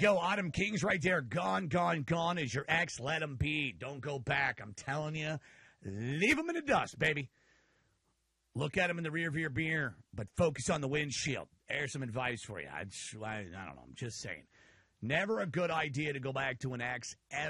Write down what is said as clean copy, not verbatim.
go. Autumn King's right there. Gone, gone, gone is your ex. Let him be. Don't go back. I'm telling you. Leave him in the dust, baby. Look at him in the rear of your mirror, but focus on the windshield. There's some advice for you. I don't know. I'm just saying. Never a good idea to go back to an ex